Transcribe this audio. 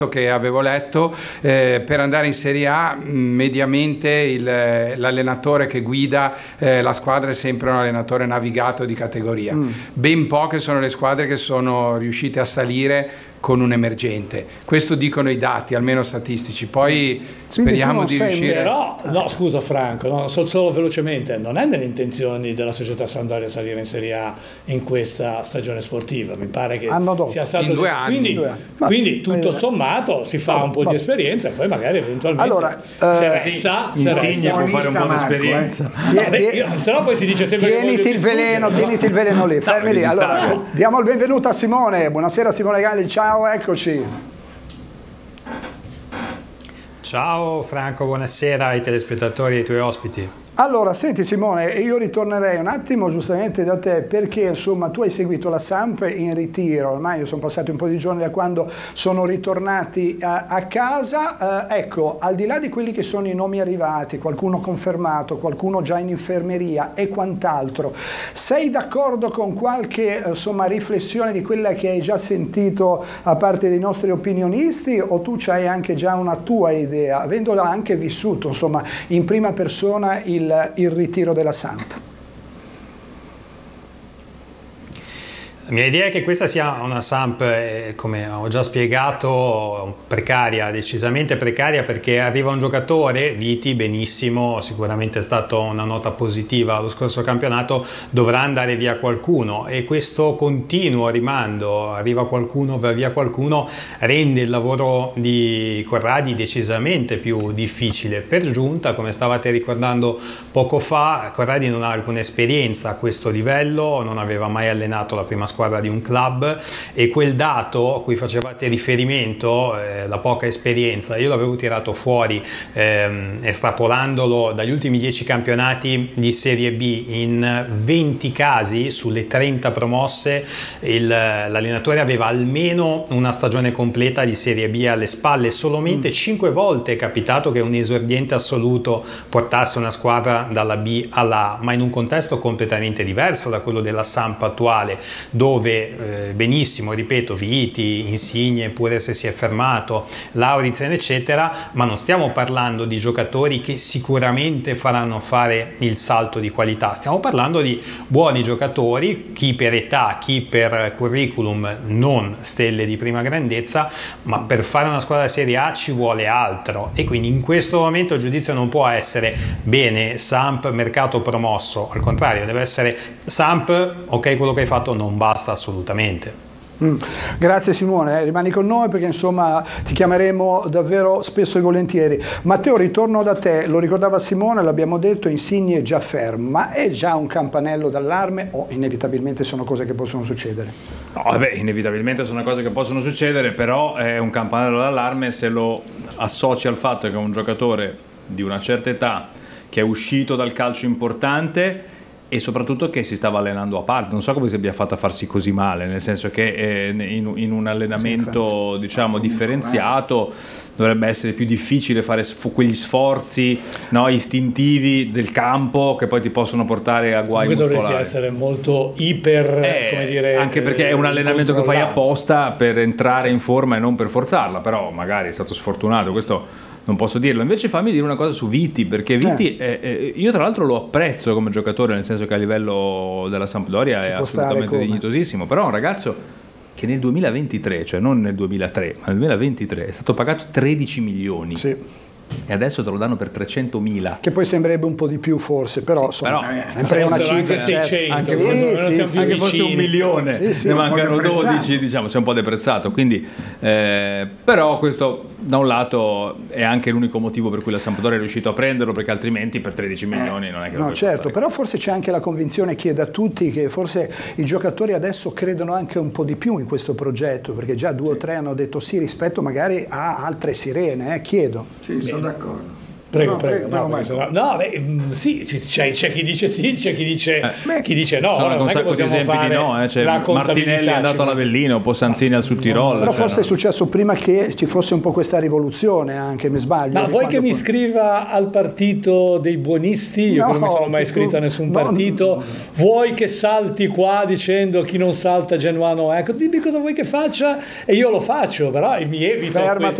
che avevo letto, per andare in Serie A mediamente l'allenatore che guida la squadra è sempre un allenatore navigato di categoria. Ben poche sono le squadre che sono riuscite a salire con un emergente. Questo dicono i dati, almeno statistici. Poi speriamo di riuscire. Però, no, scusa Franco, no, solo velocemente, non è nelle intenzioni della società Sampdoria salire in Serie A in questa stagione sportiva. Mi pare che sia stato in 2 anni. Quindi tutto sommato si fa un po' di esperienza e poi magari eventualmente se resta può fare un po' di esperienza. Se no poi si dice sempre tieniti il veleno lì, fermi lì. Allora, diamo il benvenuto a Simone. Buonasera Simone Galli, ciao, eccoci. Ciao Franco, buonasera ai telespettatori e ai tuoi ospiti. Allora, senti Simone, io ritornerei un attimo giustamente da te perché insomma tu hai seguito la Samp in ritiro, ormai sono passati un po' di giorni da quando sono ritornati a casa, ecco, al di là di quelli che sono i nomi arrivati, qualcuno confermato, qualcuno già in infermeria e quant'altro, sei d'accordo con qualche insomma riflessione di quella che hai già sentito a parte dei nostri opinionisti o tu c'hai anche già una tua idea, avendola anche vissuto insomma in prima persona il ritiro della Samp? La mia idea è che questa sia una Samp, come ho già spiegato, precaria, decisamente precaria, perché arriva un giocatore, Viti, benissimo, sicuramente è stata una nota positiva lo scorso campionato, dovrà andare via qualcuno e questo continuo rimando, arriva qualcuno, va via qualcuno, rende il lavoro di Corradi decisamente più difficile. Per giunta, come stavate ricordando poco fa, Corradi non ha alcuna esperienza a questo livello, non aveva mai allenato la prima squadra di un club e quel dato a cui facevate riferimento, la poca esperienza, io l'avevo tirato fuori estrapolandolo dagli ultimi 10 campionati di Serie B. In 20 casi sulle 30 promosse l'allenatore aveva almeno una stagione completa di Serie B alle spalle. Solamente 5 volte è capitato che un esordiente assoluto portasse una squadra dalla B alla A, ma in un contesto completamente diverso da quello della Samp attuale, dove benissimo, ripeto, Viti, Insigne, pure se si è fermato, Lauritsen eccetera, ma non stiamo parlando di giocatori che sicuramente faranno fare il salto di qualità, stiamo parlando di buoni giocatori, chi per età, chi per curriculum, non stelle di prima grandezza, ma per fare una squadra Serie A ci vuole altro e quindi in questo momento il giudizio non può essere bene, Samp, mercato promosso, al contrario deve essere Samp, ok, quello che hai fatto non basta assolutamente. Grazie Simone, rimani con noi perché insomma ti chiameremo davvero spesso e volentieri. Matteo, ritorno da te, lo ricordava Simone, l'abbiamo detto, Insigne è già fermo, ma è già un campanello d'allarme o inevitabilmente sono cose che possono succedere? No, vabbè, inevitabilmente sono cose che possono succedere, però è un campanello d'allarme se lo associ al fatto che è un giocatore di una certa età che è uscito dal calcio importante e soprattutto che si stava allenando a parte. Non so come si abbia fatto a farsi così male, nel senso che in un allenamento diciamo differenziato dovrebbe essere più difficile fare quegli sforzi, no, istintivi del campo che poi ti possono portare a guai muscolari. Dovresti essere molto come dire, anche perché è un allenamento che fai apposta per entrare in forma e non per forzarla, però magari è stato sfortunato, questo non posso dirlo. Invece fammi dire una cosa su Viti, perché Viti io tra l'altro lo apprezzo come giocatore, nel senso che a livello della Sampdoria è assolutamente dignitosissimo, però è un ragazzo che nel 2023, cioè non nel 2003 ma nel 2023 è stato pagato 13 milioni. Sì. E adesso te lo danno per 300.000, che poi sembrerebbe un po' di più forse, però sì, è una cifra, anche fosse 1 milione, ne mancano 12, diciamo, si è un po' deprezzato, quindi però questo da un lato è anche l'unico motivo per cui la Sampdoria è riuscito a prenderlo, perché altrimenti per 13 milioni non è che lo puoi certo, fare. però forse c'è anche la convinzione che da tutti, che forse i giocatori adesso credono anche un po' di più in questo progetto, perché già 2 o 3 hanno detto sì rispetto magari a altre sirene, chiedo. Sì, sono d'accordo. Prego. Sì, c'è chi dice sì, c'è chi dice no. Sono un sacco di esempi di no. Martinelli è andato all'Avellino, poi Sanzini al Sud Tirolo. Però forse è successo prima che ci fosse un po' questa rivoluzione, anche, mi sbaglio. Ma vuoi che mi iscriva al partito dei buonisti? Io non mi sono mai iscritto a nessun partito. Vuoi che salti qua dicendo chi non salta Genuano? Ecco, dimmi cosa vuoi che faccia e io lo faccio, però mi evito.